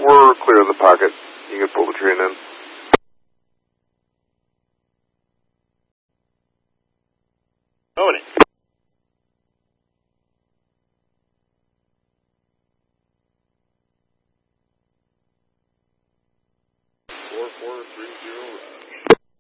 we're clear of the pocket. You can pull the train in. Own it. Four 430 right.